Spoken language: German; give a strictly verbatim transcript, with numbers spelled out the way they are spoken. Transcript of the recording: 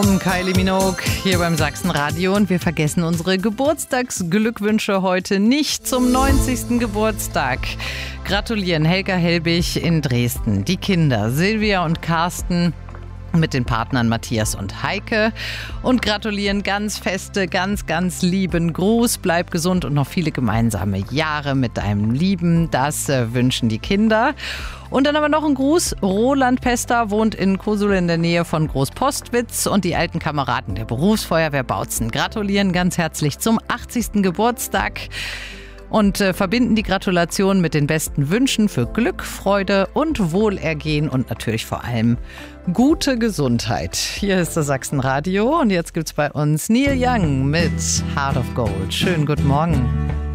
von Kylie Minogue hier beim Sachsenradio und wir vergessen unsere Geburtstagsglückwünsche heute nicht zum neunzigsten Geburtstag. Gratulieren Helga Helbig in Dresden, die Kinder Silvia und Carsten mit den Partnern Matthias und Heike und gratulieren ganz feste, ganz, ganz lieben Gruß. Bleib gesund und noch viele gemeinsame Jahre mit deinem Lieben. Das äh, wünschen die Kinder. Und dann aber noch ein Gruß. Roland Pester wohnt in Kusel in der Nähe von Großpostwitz und die alten Kameraden der Berufsfeuerwehr Bautzen gratulieren ganz herzlich zum achtzigsten Geburtstag. Und äh, verbinden die Gratulation mit den besten Wünschen für Glück, Freude und Wohlergehen und natürlich vor allem gute Gesundheit. Hier ist das Sachsenradio und jetzt gibt's bei uns Neil Young mit Heart of Gold. Schönen guten Morgen.